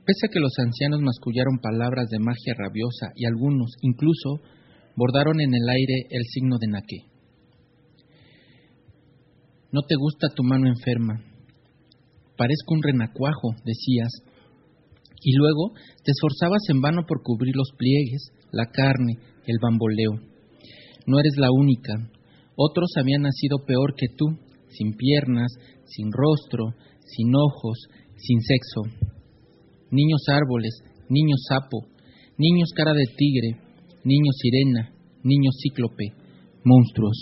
Pese a que los ancianos mascullaron palabras de magia rabiosa y algunos, incluso, bordaron en el aire el signo de Nake. No te gusta tu mano enferma. Parezco un renacuajo, decías, y luego te esforzabas en vano por cubrir los pliegues, la carne, el bamboleo. No eres la única. Otros habían nacido peor que tú, sin piernas, sin rostro, sin ojos, sin sexo. Niños árboles, niños sapo, niños cara de tigre, niños sirena, niños cíclope, monstruos.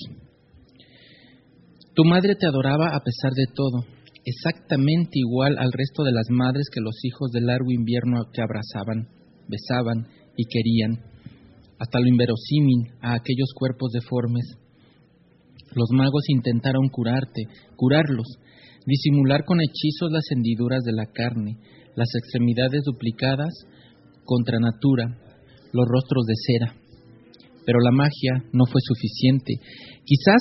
Tu madre te adoraba a pesar de todo, exactamente igual al resto de las madres que los hijos del largo invierno te abrazaban, besaban y querían, hasta lo inverosímil a aquellos cuerpos deformes. Los magos intentaron curarlos, disimular con hechizos las hendiduras de la carne, las extremidades duplicadas contra natura, los rostros de cera. Pero la magia no fue suficiente, quizá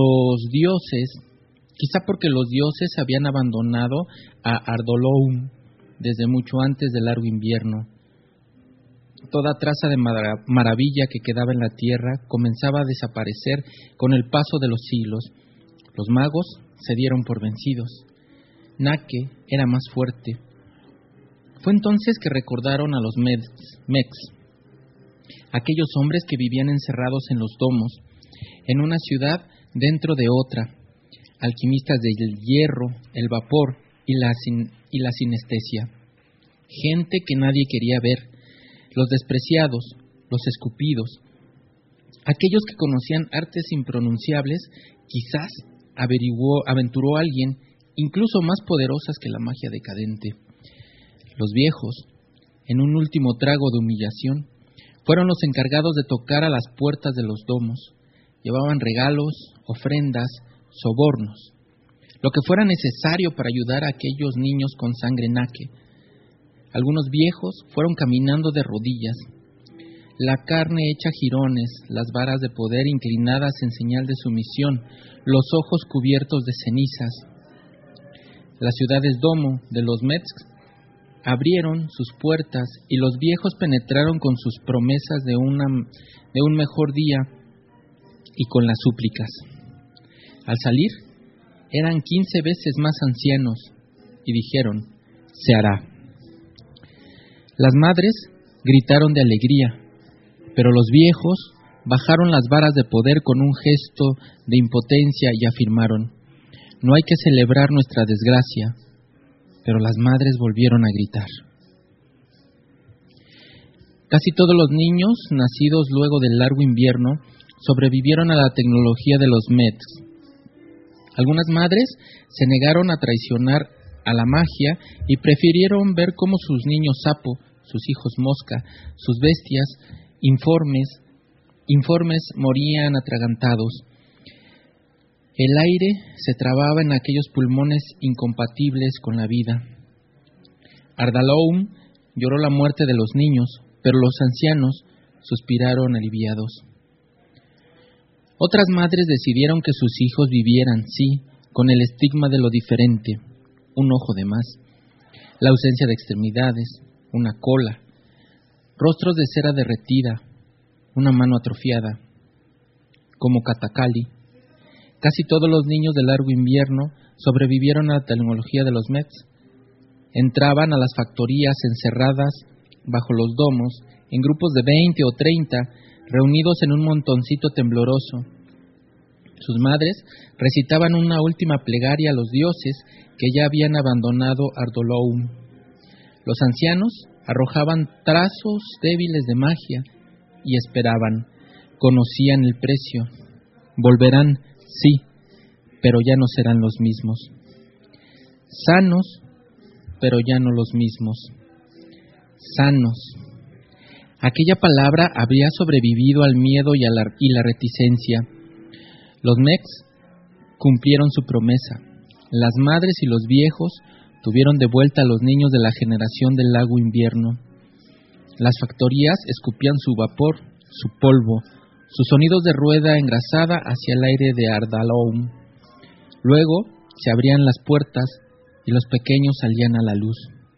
porque los dioses habían abandonado a Ardoloum desde mucho antes del largo invierno. Toda traza de maravilla que quedaba en la tierra comenzaba a desaparecer con el paso de los siglos. Los magos se dieron por vencidos. Nake era más fuerte. Fue entonces que recordaron a los Mex, aquellos hombres que vivían encerrados en los domos, en una ciudad dentro de otra, alquimistas del hierro, el vapor y la sinestesia. Gente que nadie quería ver, los despreciados, los escupidos, aquellos que conocían artes impronunciables, quizás aventuró a alguien, incluso más poderosas que la magia decadente. Los viejos, en un último trago de humillación, fueron los encargados de tocar a las puertas de los domos. Llevaban regalos, ofrendas, sobornos, lo que fuera necesario para ayudar a aquellos niños con sangre Nake. Algunos viejos fueron caminando de rodillas, la carne hecha jirones, las varas de poder inclinadas en señal de sumisión, los ojos cubiertos de cenizas. Las ciudades domo de los Mets abrieron sus puertas y los viejos penetraron con sus promesas de un mejor día y con las súplicas. Al salir, eran 15 veces más ancianos y dijeron, se hará. Las madres gritaron de alegría, pero los viejos bajaron las varas de poder con un gesto de impotencia y afirmaron, no hay que celebrar nuestra desgracia. Pero las madres volvieron a gritar. Casi todos los niños, nacidos luego del largo invierno, sobrevivieron a la tecnología de los Mets. Algunas madres se negaron a traicionar a la magia y prefirieron ver cómo sus niños sapo, sus hijos mosca, sus bestias informes morían atragantados. El aire se trababa en aquellos pulmones incompatibles con la vida. Ardaloum lloró la muerte de los niños, pero los ancianos suspiraron aliviados. Otras madres decidieron que sus hijos vivieran, sí, con el estigma de lo diferente, un ojo de más, la ausencia de extremidades, una cola, rostros de cera derretida, una mano atrofiada, como Katakali. Casi todos los niños del largo invierno sobrevivieron a la tecnología de los Mets. Entraban a las factorías encerradas bajo los domos, en grupos de 20 o 30, reunidos en un montoncito tembloroso. Sus madres recitaban una última plegaria a los dioses que ya habían abandonado Ardoloum. Los ancianos arrojaban trazos débiles de magia y esperaban. Conocían el precio. Volverán, sí, pero ya no serán los mismos. Sanos, pero ya no los mismos. Sanos. Aquella palabra habría sobrevivido al miedo y la reticencia. Los Mex cumplieron su promesa. Las madres y los viejos tuvieron de vuelta a los niños de la generación del lago invierno. Las factorías escupían su vapor, su polvo, sus sonidos de rueda engrasada hacia el aire de Ardaloum. Luego se abrían las puertas y los pequeños salían a la luz.